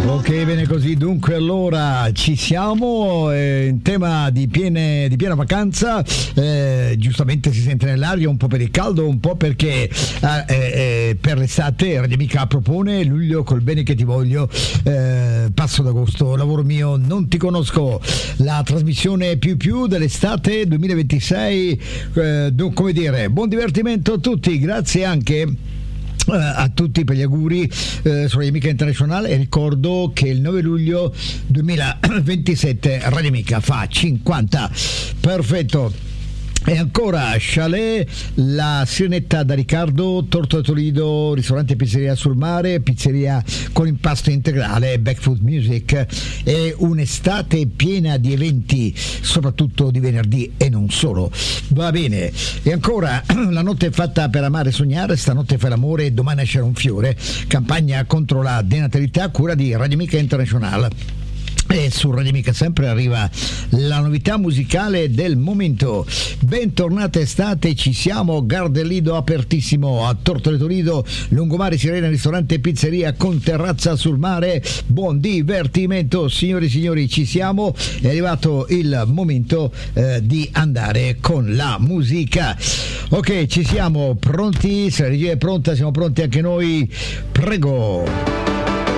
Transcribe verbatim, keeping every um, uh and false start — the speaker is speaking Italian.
Ok, bene così, dunque allora ci siamo eh, in tema di, piene, di piena vacanza, eh, giustamente si sente nell'aria un po' per il caldo, un po' perché eh, eh, per l'estate Radio Amica propone Luglio col bene che ti voglio, eh, passo d'agosto, lavoro mio, non ti conosco, la trasmissione più più dell'estate duemilaventisei, eh, come dire, buon divertimento a tutti, grazie anche a tutti per gli auguri eh, su Radio Amica Internazionale, e ricordo che il nove luglio duemilaventisette Radio Amica fa cinquanta. Perfetto. E ancora Chalet, la Sirenetta da Riccardo, Torto da Toledo, ristorante e pizzeria sul mare, pizzeria con impasto integrale, Back Food Music, e un'estate piena di eventi, soprattutto di venerdì e non solo. Va bene. E ancora la notte è fatta per amare e sognare, stanotte fai l'amore e domani nascerà un fiore, campagna contro la denatalità a cura di Radio Amica Internazionale. E su Radio Amica sempre arriva la novità musicale del momento. Bentornata estate, ci siamo, Gardellido apertissimo a Tortore Toledo, Lungomare Sirena, ristorante e pizzeria con terrazza sul mare, buon divertimento signori e signori, ci siamo, è arrivato il momento eh, di andare con la musica. Ok, ci siamo pronti, se la regia è pronta siamo pronti anche noi, prego.